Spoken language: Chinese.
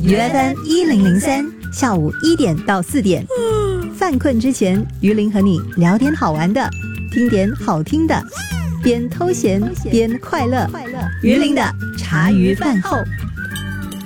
UFM1003，下午1点到4点。犯困之前，于林和你聊点好玩的，听点好听的，边偷闲边快乐。于林的茶余饭后。